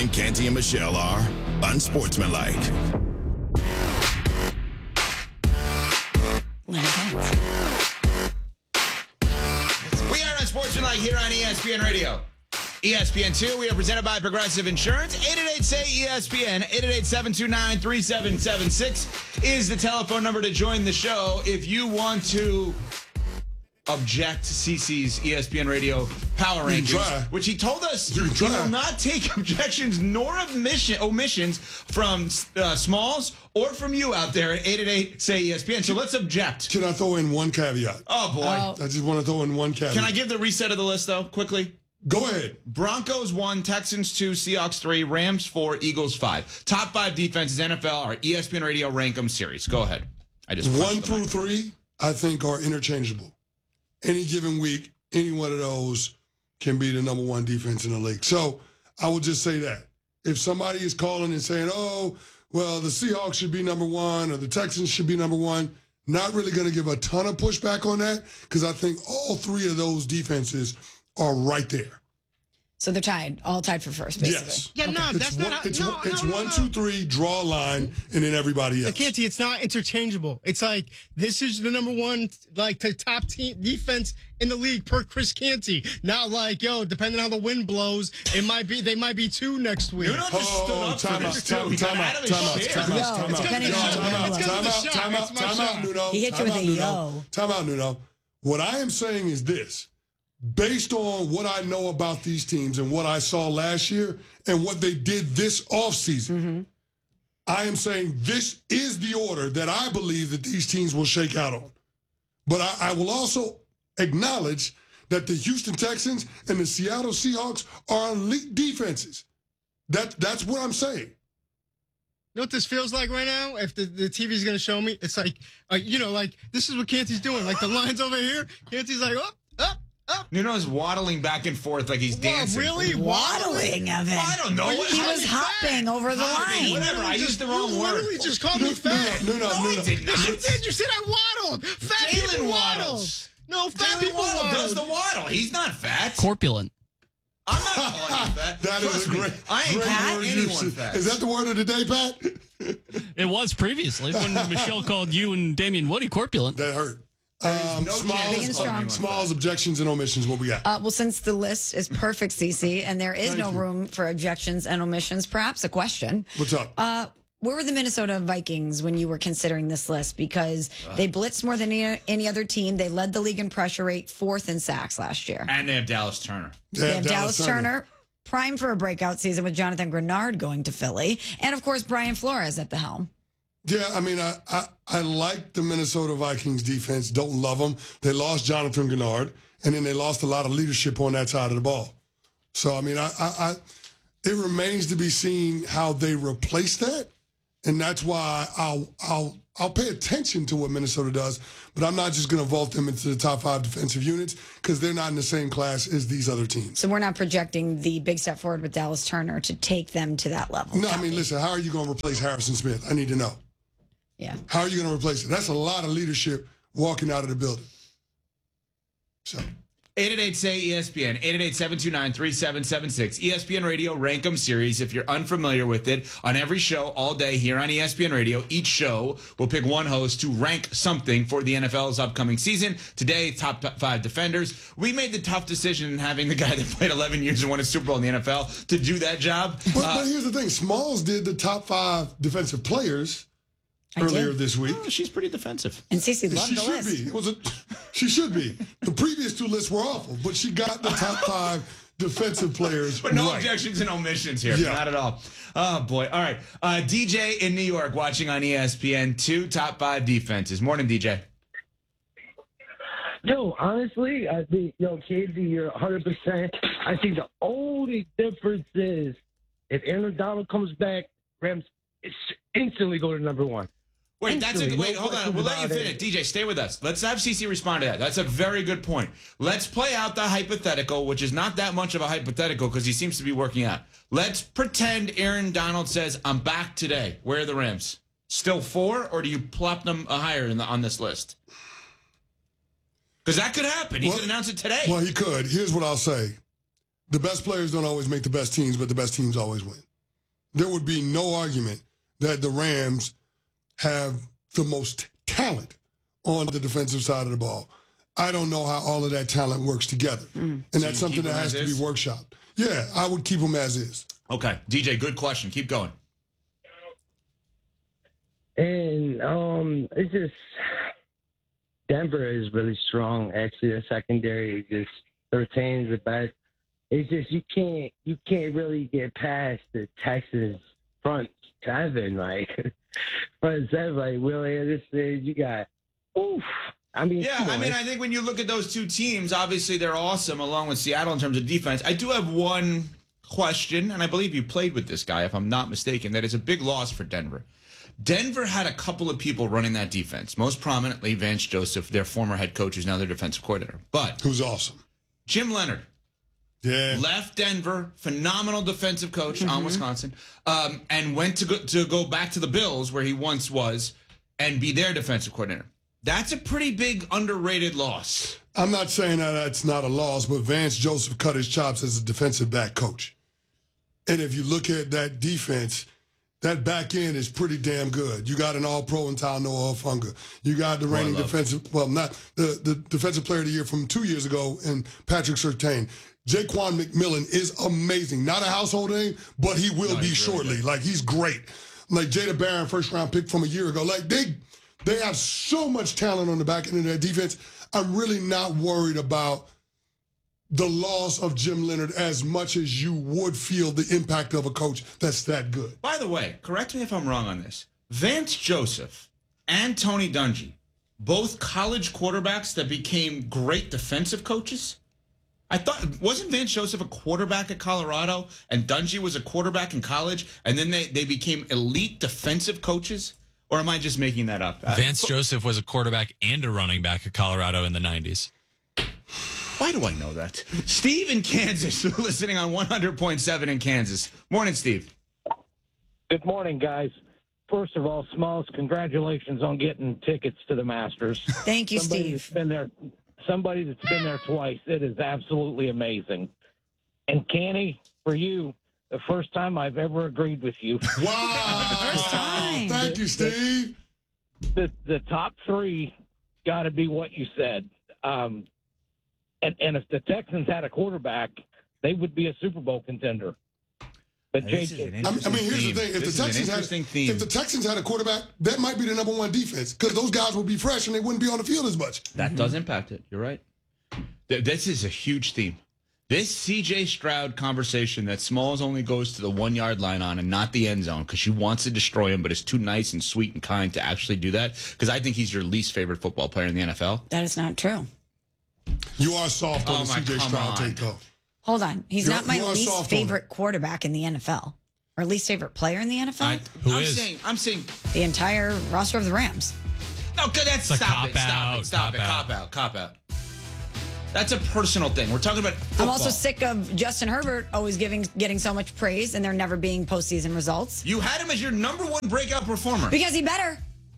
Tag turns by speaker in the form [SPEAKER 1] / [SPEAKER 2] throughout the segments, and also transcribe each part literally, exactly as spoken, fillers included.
[SPEAKER 1] think Canty and Michelle are unsportsmanlike.
[SPEAKER 2] We are unsportsmanlike here on E S P N Radio. E S P N two, we are presented by Progressive Insurance. eight eight eight, S A Y, E S P N. eight eight eight, seven two nine, three seven seven six is the telephone number to join the show. If you want to object to C C's E S P N Radio Power Rankings, which he told us he will not take objections nor omission, omissions from uh, Smalls or from you out there at eight eight eight, S A Y, E S P N. So let's object.
[SPEAKER 3] Can I throw in one caveat?
[SPEAKER 2] Oh, boy.
[SPEAKER 3] Oh. I just want to throw in one caveat.
[SPEAKER 2] Can I give the reset of the list, though, quickly?
[SPEAKER 3] Go ahead.
[SPEAKER 2] Broncos one, Texans two, Seahawks three, Rams four, Eagles five. Top five defenses, N F L, our E S P N Radio Rank 'em series. Go ahead. I just
[SPEAKER 3] One through three, I think, are interchangeable. Any given week, any one of those can be the number one defense in the league. So I would just say that. If somebody is calling and saying, oh, well, the Seahawks should be number one or the Texans should be number one, not really going to give a ton of pushback on that because I think all three of those defenses are right there.
[SPEAKER 4] So they're tied, all tied for first, basically.
[SPEAKER 3] Yes.
[SPEAKER 5] Yeah, no,
[SPEAKER 3] it's
[SPEAKER 5] that's
[SPEAKER 3] one,
[SPEAKER 5] not how,
[SPEAKER 3] it's,
[SPEAKER 5] no,
[SPEAKER 3] one, it's
[SPEAKER 5] no, no,
[SPEAKER 3] one,
[SPEAKER 5] no.
[SPEAKER 3] two, three, draw a line, and then everybody else.
[SPEAKER 5] Canty, it's not interchangeable. It's like this is the number one, like the top team defense in the league per Chris Canty. Not like, yo, depending on how the wind blows, it might be they might be two next week.
[SPEAKER 2] You know, just stood
[SPEAKER 3] Oh,
[SPEAKER 2] up for
[SPEAKER 3] time out,
[SPEAKER 2] this,
[SPEAKER 3] time
[SPEAKER 2] too. He got
[SPEAKER 3] time
[SPEAKER 2] out
[SPEAKER 3] out,
[SPEAKER 2] of
[SPEAKER 3] time
[SPEAKER 2] his
[SPEAKER 3] out,
[SPEAKER 2] chair.
[SPEAKER 3] time out,
[SPEAKER 4] Yo,
[SPEAKER 3] time
[SPEAKER 4] it's
[SPEAKER 3] out,
[SPEAKER 4] depending on
[SPEAKER 3] time
[SPEAKER 4] the
[SPEAKER 3] out,
[SPEAKER 4] wind
[SPEAKER 3] time
[SPEAKER 5] blows.
[SPEAKER 3] out, time out,
[SPEAKER 5] It's my
[SPEAKER 3] time
[SPEAKER 5] shot.
[SPEAKER 3] out, Nuno.
[SPEAKER 4] He hit you
[SPEAKER 3] Time
[SPEAKER 4] with
[SPEAKER 3] out,
[SPEAKER 4] a
[SPEAKER 3] Nuno.
[SPEAKER 4] yo.
[SPEAKER 3] Time out, Nuno. What I am saying is this. Based on what I know about these teams and what I saw last year and what they did this offseason, mm-hmm. I am saying this is the order that I believe that these teams will shake out on. But I, I will also acknowledge that the Houston Texans and the Seattle Seahawks are elite defenses. That, that's what I'm saying.
[SPEAKER 5] You know what this feels like right now? If the, the T V's going to show me, it's like, uh, you know, like this is what Canty's doing. Like the line's over here. Canty's like, up, up, up.
[SPEAKER 2] Nuno's waddling back and forth like he's dancing.
[SPEAKER 5] Really?
[SPEAKER 4] Waddling of it.
[SPEAKER 2] I don't know.
[SPEAKER 4] He was hopping over the
[SPEAKER 2] Hopping,
[SPEAKER 4] line.
[SPEAKER 2] whatever. I used the wrong
[SPEAKER 5] You
[SPEAKER 2] word.
[SPEAKER 5] literally just called me fat.
[SPEAKER 3] No, no, no,
[SPEAKER 2] No, I
[SPEAKER 3] no.
[SPEAKER 2] did not.
[SPEAKER 5] Yes, you did. You said I waddled. Fat
[SPEAKER 2] Jalen
[SPEAKER 5] people
[SPEAKER 2] waddles.
[SPEAKER 5] waddles. No, fat
[SPEAKER 2] Jalen
[SPEAKER 5] people
[SPEAKER 2] Waddle
[SPEAKER 5] waddle.
[SPEAKER 2] does the waddle. He's not fat.
[SPEAKER 6] Corpulent.
[SPEAKER 2] I'm not calling him fat.
[SPEAKER 3] That
[SPEAKER 2] Trust
[SPEAKER 3] is a
[SPEAKER 2] me,
[SPEAKER 3] great,
[SPEAKER 2] I ain't
[SPEAKER 3] great
[SPEAKER 2] calling
[SPEAKER 3] word
[SPEAKER 2] anyone
[SPEAKER 3] usage.
[SPEAKER 2] fat.
[SPEAKER 3] Is that the word of the day, Pat?
[SPEAKER 6] It was previously when Michelle called you and Damian Woody corpulent.
[SPEAKER 3] That hurt.
[SPEAKER 2] There's
[SPEAKER 3] Um,
[SPEAKER 2] no
[SPEAKER 3] Smalls,
[SPEAKER 2] chance
[SPEAKER 4] of calling
[SPEAKER 3] Smalls,
[SPEAKER 4] anyone
[SPEAKER 3] Smalls, objections and omissions. What we got?
[SPEAKER 4] Uh, well, since the list is perfect, Cece, and there is
[SPEAKER 3] Thank
[SPEAKER 4] no
[SPEAKER 3] you.
[SPEAKER 4] room for objections and omissions, perhaps a question.
[SPEAKER 3] What's up?
[SPEAKER 4] Uh, where were the Minnesota Vikings when you were considering this list? Because they blitzed more than any, any other team. They led the league in pressure rate, fourth in sacks last year.
[SPEAKER 2] And they have Dallas Turner.
[SPEAKER 4] They have Dallas Turner, prime for a breakout season with Jonathan Grenard going to Philly. And, of course, Brian Flores at the helm.
[SPEAKER 3] Yeah, I mean, I, I I like the Minnesota Vikings defense. Don't love them. They lost Jonathan Grenard, and then they lost a lot of leadership on that side of the ball. So, I mean, I, I, I it remains to be seen how they replace that, and that's why I'll I'll I'll pay attention to what Minnesota does, but I'm not just going to vault them into the top five defensive units because they're not in the same class as these other teams.
[SPEAKER 4] So we're not projecting the big step forward with Dallas Turner to take them to that level.
[SPEAKER 3] No, I mean, listen, how are you going to replace Harrison Smith? I need to know.
[SPEAKER 4] Yeah.
[SPEAKER 3] How are you going to replace it? That's a lot of leadership walking out of the building. So,
[SPEAKER 2] eight eight eight, S A Y, E S P N. eight eight eight, seven two nine, three seven seven six. E S P N Radio Rank 'em series. If you're unfamiliar with it, on every show all day here on E S P N Radio, each show will pick one host to rank something for the N F L's upcoming season. Today, top five defenders. We made the tough decision in having the guy that played eleven years and won a Super Bowl in the N F L to do that job.
[SPEAKER 3] but,
[SPEAKER 2] Uh,
[SPEAKER 3] but here's the thing. Smalls did the top five defensive players
[SPEAKER 4] I
[SPEAKER 3] earlier
[SPEAKER 4] did.
[SPEAKER 3] this week.
[SPEAKER 2] oh, she's pretty defensive.
[SPEAKER 4] And Cece loved
[SPEAKER 3] She
[SPEAKER 4] the
[SPEAKER 3] should
[SPEAKER 4] list.
[SPEAKER 3] be. It was a, she should be. The previous two lists were awful, but she got the top five defensive players
[SPEAKER 2] But no
[SPEAKER 3] right.
[SPEAKER 2] objections and omissions here.
[SPEAKER 3] Yeah.
[SPEAKER 2] Not at all. Oh, boy. All right. Uh, D J in New York watching on E S P N. Two top five defenses. Morning, D J.
[SPEAKER 7] Yo, honestly, I think, yo, Casey, you're one hundred percent. I think the only difference is if Aaron Donald comes back, Rams instantly go to number one.
[SPEAKER 2] Wait, that's a
[SPEAKER 7] Instantly.
[SPEAKER 2] wait.
[SPEAKER 7] No
[SPEAKER 2] Hold on.
[SPEAKER 7] questions
[SPEAKER 2] We'll let you
[SPEAKER 7] about it.
[SPEAKER 2] finish. D J, stay with us. Let's have C C respond to that. That's a very good point. Let's play out the hypothetical, which is not that much of a hypothetical because he seems to be working out. Let's pretend Aaron Donald says, "I'm back today." Where are the Rams? Still four, or do you plop them higher in the, on this list? Because that could happen. He
[SPEAKER 3] Well-
[SPEAKER 2] could announce it today.
[SPEAKER 3] Well, he could. Here's what I'll say. The best players don't always make the best teams, but the best teams always win. there would be no argument that the Rams have the most talent on the defensive side of the ball. I don't know how all of that talent works together. Mm. And
[SPEAKER 2] so
[SPEAKER 3] that's something that has to be workshopped. Yeah, I would keep them as is.
[SPEAKER 2] Okay. D J, good question. Keep going.
[SPEAKER 7] And um, it's just Denver is really strong. Actually, the secondary just retains the best. It's just you can't you can't really get past the Texans front seven, like front seven, like Will Anderson. You got oof. I mean,
[SPEAKER 2] yeah. I mean, I think when you look at those two teams, obviously they're awesome, along with Seattle in terms of defense. I do have one question, and I believe you played with this guy, if I'm not mistaken. That is a big loss for Denver. Denver had a couple of people running that defense, most prominently Vance Joseph, their former head coach, who's now their defensive coordinator. But
[SPEAKER 3] who's awesome?
[SPEAKER 2] Jim Leonard.
[SPEAKER 3] Yeah.
[SPEAKER 2] Left Denver, phenomenal defensive coach
[SPEAKER 4] Mm-hmm.
[SPEAKER 2] on Wisconsin, um, and went to go, to go back to the Bills, where he once was, and be their defensive coordinator. That's a pretty big underrated loss.
[SPEAKER 3] I'm not saying that that's not a loss, but Vance Joseph cut his chops as a defensive back coach. And if you look at that defense, that back end is pretty damn good. You got an all-pro in Talanoa Hufanga. You got the reigning defensive, well, not the, the defensive player of the year from two years ago, and Patrick Surtain. Jaquan McMillan is amazing. Not a household name, but he will
[SPEAKER 2] no,
[SPEAKER 3] be shortly. Really like, he's great. Like Jada Barron, first-round pick from a year ago. Like, they they have so much talent on the back end of their defense. I'm really not worried about the loss of Jim Leonard as much as you would feel the impact of a coach that's that good.
[SPEAKER 2] By the way, correct me if I'm wrong on this. Vance Joseph and Tony Dungy, both college quarterbacks that became great defensive coaches. I thought, wasn't Vance Joseph a quarterback at Colorado and Dungy was a quarterback in college, and then they, they became elite defensive coaches? Or am I just making that up?
[SPEAKER 8] Vance uh, Joseph was a quarterback and a running back at Colorado in the nineties.
[SPEAKER 2] Why do I know that? Steve in Kansas, listening on one hundred point seven in Kansas. Morning, Steve.
[SPEAKER 9] Good morning, guys. First of all, Smalls, congratulations on getting tickets to the Masters.
[SPEAKER 4] Thank you,
[SPEAKER 9] somebody
[SPEAKER 4] Steve.
[SPEAKER 9] That's been there, somebody that's been there twice. It is absolutely amazing. And Canny, for you, the first time I've ever agreed with you.
[SPEAKER 3] Wow.
[SPEAKER 4] First time.
[SPEAKER 3] Thank you, Steve.
[SPEAKER 9] The, the top three got to be what you said. Um, and, and if the Texans had a quarterback, they would be a Super Bowl contender. But J J,
[SPEAKER 3] I mean, I mean, here's the thing: if
[SPEAKER 2] this
[SPEAKER 3] the Texans had,
[SPEAKER 2] theme.
[SPEAKER 3] if the Texans had a quarterback, that might be the number one defense because those guys would be fresh and they wouldn't be on the field as much.
[SPEAKER 2] That mm-hmm. does impact it. You're right. This is a huge theme. This C J Stroud conversation that Smalls only goes to the one-yard line on and not the end zone because she wants to destroy him, but is too nice and sweet and kind to actually do that, because I think he's your least favorite football player in the N F L.
[SPEAKER 4] That is not true.
[SPEAKER 3] You are soft on
[SPEAKER 2] Oh,
[SPEAKER 3] the
[SPEAKER 2] my-
[SPEAKER 3] C J
[SPEAKER 2] come
[SPEAKER 3] Stroud
[SPEAKER 2] on.
[SPEAKER 3] take, though.
[SPEAKER 4] Hold on. He's
[SPEAKER 3] You're-
[SPEAKER 4] not my
[SPEAKER 3] you are
[SPEAKER 4] least
[SPEAKER 3] soft on
[SPEAKER 4] favorite quarterback in the N F L. Or least favorite player in the N F L?
[SPEAKER 2] I,
[SPEAKER 8] Who
[SPEAKER 2] I'm
[SPEAKER 8] is?
[SPEAKER 2] saying, I'm saying,
[SPEAKER 4] The entire roster of the Rams.
[SPEAKER 2] no, good. That's
[SPEAKER 8] It's a
[SPEAKER 2] stop it, stop
[SPEAKER 8] cop-out,
[SPEAKER 2] it, stop it,
[SPEAKER 8] cop-out.
[SPEAKER 2] cop out, cop out. That's a personal thing. We're talking about football.
[SPEAKER 4] I'm also sick of Justin Herbert always giving getting so much praise and there never being postseason results.
[SPEAKER 2] You had him as your number one breakout performer.
[SPEAKER 4] Because he better.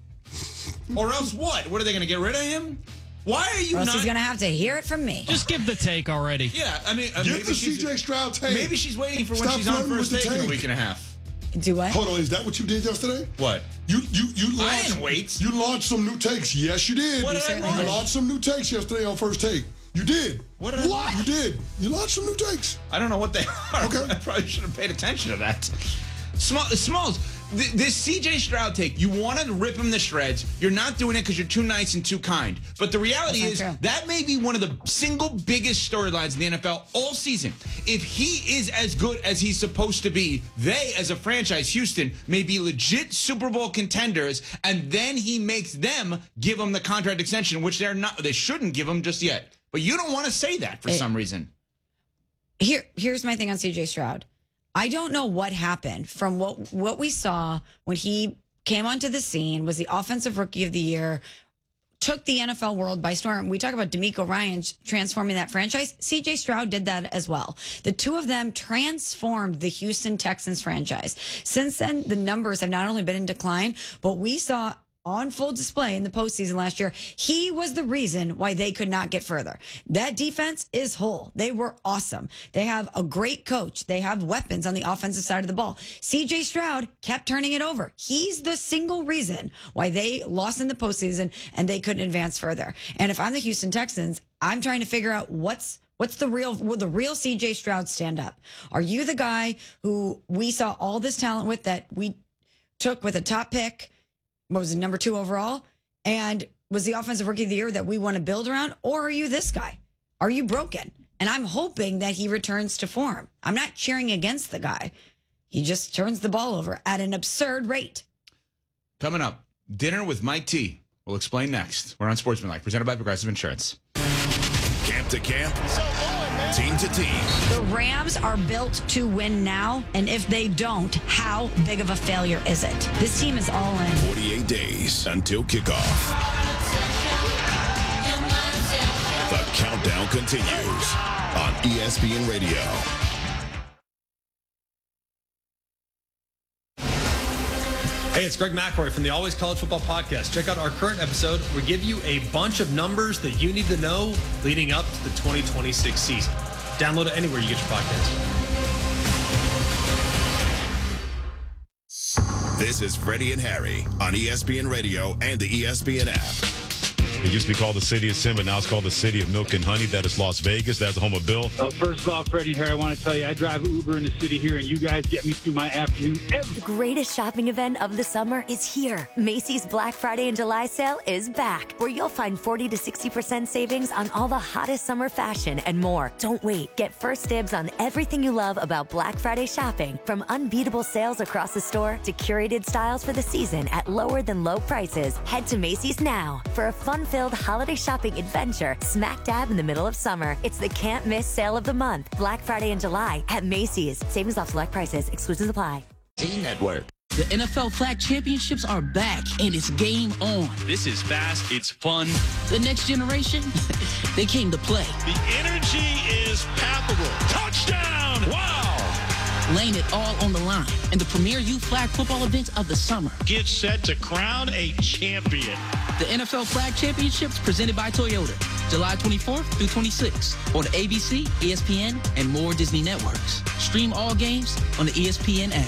[SPEAKER 2] Or else what? What, are they going to get rid of him? Why are you
[SPEAKER 4] Or else
[SPEAKER 2] not?
[SPEAKER 4] he's going to have to hear it from me.
[SPEAKER 6] Just give the take already.
[SPEAKER 2] Yeah, I mean, uh,
[SPEAKER 3] Give
[SPEAKER 2] maybe
[SPEAKER 3] the C
[SPEAKER 2] she's,
[SPEAKER 3] J Stroud take.
[SPEAKER 2] maybe she's waiting for when
[SPEAKER 3] Stop
[SPEAKER 2] she's on
[SPEAKER 3] flirting
[SPEAKER 2] first
[SPEAKER 3] with the
[SPEAKER 2] take in a
[SPEAKER 3] tank.
[SPEAKER 2] week and a half.
[SPEAKER 4] Do what?
[SPEAKER 3] Hold on, is that what you did yesterday?
[SPEAKER 2] What?
[SPEAKER 3] You you you
[SPEAKER 2] I
[SPEAKER 3] launched.
[SPEAKER 2] didn't wait.
[SPEAKER 3] You launched some new takes. Yes, you did.
[SPEAKER 2] What did I
[SPEAKER 3] you
[SPEAKER 2] launch?
[SPEAKER 3] launched some new takes yesterday on First Take. You did.
[SPEAKER 2] What did I launch?
[SPEAKER 3] You did. You launched some new takes.
[SPEAKER 2] I don't know what they are.
[SPEAKER 3] Okay.
[SPEAKER 2] I probably should have paid attention to that. Small, Smalls, th- this C J Stroud take, you want to rip him to shreds. You're not doing it because you're too nice and too kind. But the reality
[SPEAKER 4] That's
[SPEAKER 2] is
[SPEAKER 4] not true.
[SPEAKER 2] that may be one of the single biggest storylines in the N F L all season. If he is as good as he's supposed to be, they, as a franchise, Houston, may be legit Super Bowl contenders, and then he makes them give him the contract extension, which they're not. They shouldn't give him just yet. But you don't want to say that for
[SPEAKER 4] Hey.
[SPEAKER 2] some reason.
[SPEAKER 4] Here, here's my thing on C J Stroud. I don't know what happened from what what we saw when he came onto the scene, was the offensive rookie of the year, took the N F L world by storm. We talk about DeMeco Ryan transforming that franchise. C J Stroud did that as well. The two of them transformed the Houston Texans franchise. Since then, the numbers have not only been in decline, but we saw on full display in the postseason last year. He was the reason why they could not get further. That defense is whole. They were awesome. They have a great coach. They have weapons on the offensive side of the ball. C J Stroud kept turning it over. He's the single reason why they lost in the postseason and they couldn't advance further. And if I'm the Houston Texans, I'm trying to figure out what's What's the real, will the real C J Stroud stand up? Are you the guy who we saw all this talent with that we took with a top pick? What was it, number two overall? And was the offensive rookie of the year that we want to build around? Or are you this guy? Are you broken? And I'm hoping that he returns to form. I'm not cheering against the guy. He just turns the ball over at an absurd rate.
[SPEAKER 2] Coming up, dinner with Mike T. We'll explain next. We're on Sportsmanlike, presented by Progressive Insurance.
[SPEAKER 1] Camp to camp, team to team.
[SPEAKER 4] The Rams are built to win now, and if they don't, how big of a failure is it? This team is all in.
[SPEAKER 1] forty-eight days until kickoff. The countdown continues on E S P N Radio.
[SPEAKER 10] Hey, it's Greg McElroy from the Always College Football Podcast. Check out our current episode. We give you a bunch of numbers that you need to know leading up to the twenty twenty-six season. Download it anywhere you get your podcast.
[SPEAKER 1] This is Freddie and Harry on E S P N Radio and the E S P N app.
[SPEAKER 11] It used to be called the City of Sin, but now it's called the City of Milk and Honey. That is Las Vegas. That's the home of Bill.
[SPEAKER 12] Uh, first of all, Freddie here, I want to tell you, I drive Uber in the city here, and you guys get me through my afternoon every
[SPEAKER 13] The greatest shopping event of the summer is here. Macy's Black Friday and July sale is back, where you'll find forty to sixty percent savings on all the hottest summer fashion and more. Don't wait. Get first dibs on everything you love about Black Friday shopping, from unbeatable sales across the store to curated styles for the season at lower than low prices. Head to Macy's now for a fun-filled holiday shopping adventure smack dab in the middle of summer. It's the can't miss sale of the month. Black Friday in July at Macy's. Savings off select prices. Exclusions apply.
[SPEAKER 14] T-Network. The N F L Flag Championships are back, and it's game on.
[SPEAKER 6] This is fast. It's fun.
[SPEAKER 14] The next generation, they came to play.
[SPEAKER 15] The energy is palpable. Touchdown! Wow!
[SPEAKER 14] Laying it all on the line in the premier youth flag football event of the summer.
[SPEAKER 15] Get set to crown a champion.
[SPEAKER 14] The N F L Flag Championships presented by Toyota, July twenty-fourth through twenty-sixth on A B C, E S P N, and more Disney networks. Stream all games on the E S P N app.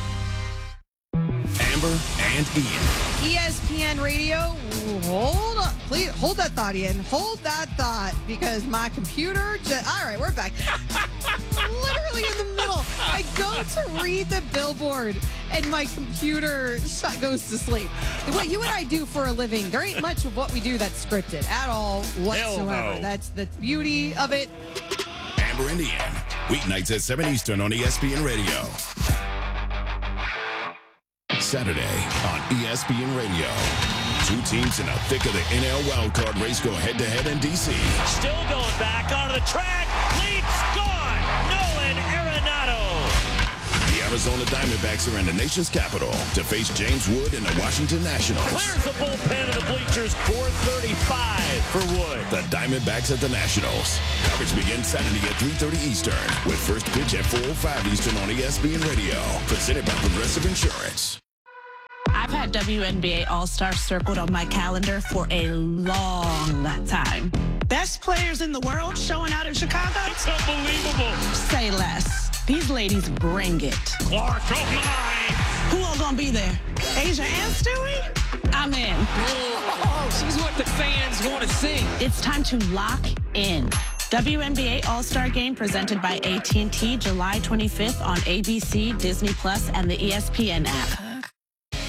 [SPEAKER 1] Amber and Ian.
[SPEAKER 16] E S P N Radio, hold on. Please hold that thought, Ian. Hold that thought, because my computer just, all right, we're back. Literally in the middle. I go to read the billboard and my computer goes to sleep. What you and I do for a living, there ain't much of what we do that's scripted at all whatsoever.
[SPEAKER 1] No.
[SPEAKER 16] That's the beauty of it.
[SPEAKER 1] Amber and Ian. Weeknights at seven Eastern on E S P N Radio. Saturday on E S P N Radio. Two teams in the thick of the N L wildcard race go head-to-head in D C.
[SPEAKER 15] Still going back onto the track. Lead's gone. Nolan Arenado.
[SPEAKER 1] The Arizona Diamondbacks are in the nation's capital to face James Wood and the Washington Nationals.
[SPEAKER 15] Clears the bullpen of the bleachers. four thirty-five for Wood.
[SPEAKER 1] The Diamondbacks at the Nationals. Coverage begins Saturday at three thirty Eastern with first pitch at four oh five Eastern on E S P N Radio. Presented by Progressive Insurance.
[SPEAKER 17] I've had W N B A All-Star circled on my calendar for a long time. Best players in the world showing out in Chicago?
[SPEAKER 15] It's unbelievable.
[SPEAKER 17] Say less. These ladies bring it.
[SPEAKER 15] Clark, oh my!
[SPEAKER 17] Who all gonna be there? Asia and Stewie? I'm in.
[SPEAKER 14] Oh, she's what the fans want to see.
[SPEAKER 17] It's time to lock in. W N B A All-Star Game presented by A T and T July twenty-fifth on A B C, Disney Plus, and the E S P N app.